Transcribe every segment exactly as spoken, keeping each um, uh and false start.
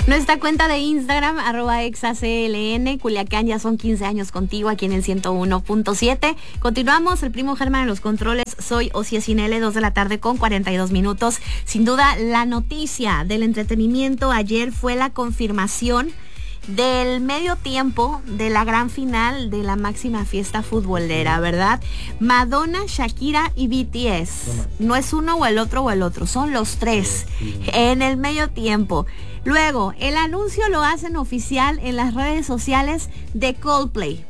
Nuestra cuenta de Instagram, arroba exacln, Culiacán, ya son quince años contigo aquí en el ciento uno punto siete. Continuamos, el primo Germán en los controles, soy Ocie Sinele, dos de la tarde con cuarenta y dos minutos. Sin duda, la noticia del entretenimiento ayer fue la confirmación del medio tiempo de la gran final de la máxima fiesta futbolera, ¿verdad? Madonna, Shakira y B T S. No es uno o el otro o el otro, son los tres en el medio tiempo. Luego, el anuncio lo hacen oficial en las redes sociales de Coldplay.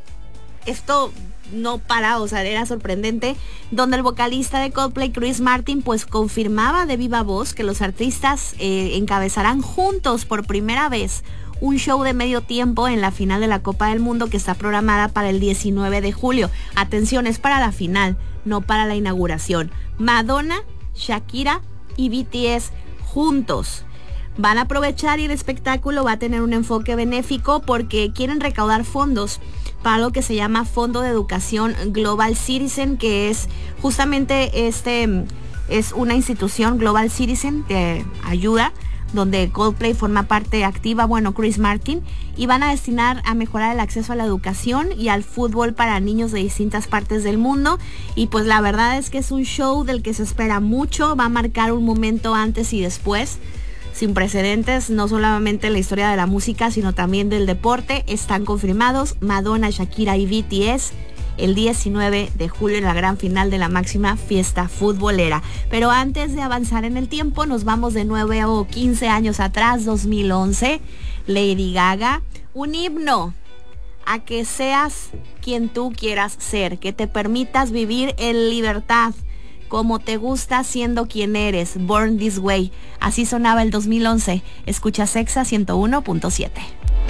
Esto no para, o sea, era sorprendente, donde el vocalista de Coldplay, Chris Martin, pues confirmaba de viva voz que los artistas eh, encabezarán juntos por primera vez un show de medio tiempo en la final de la Copa del Mundo que está programada para el diecinueve de julio. Atención, es para la final, no para la inauguración. Madonna, Shakira y B T S juntos. Van a aprovechar y el espectáculo va a tener un enfoque benéfico porque quieren recaudar fondos para lo que se llama Fondo de Educación Global Citizen, que es justamente este, es una institución Global Citizen de ayuda, donde Coldplay forma parte activa, bueno, Chris Martin, y van a destinar a mejorar el acceso a la educación y al fútbol para niños de distintas partes del mundo. Y pues la verdad es que es un show del que se espera mucho, va a marcar un momento antes y después, sin precedentes, no solamente en la historia de la música, sino también del deporte. Están confirmados Madonna, Shakira y B T S el diecinueve de julio en la gran final de la máxima fiesta futbolera. Pero antes de avanzar en el tiempo, nos vamos de nueve o quince años atrás, dos mil once. Lady Gaga, un himno a que seas quien tú quieras ser, que te permitas vivir en libertad, como te gusta siendo quien eres. Born This Way. Así sonaba el dos mil once. Escucha Exa ciento uno punto siete.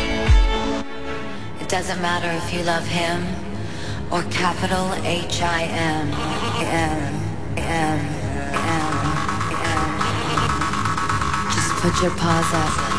It doesn't matter if you love him or capital H I M M M M M. Just put your paws up.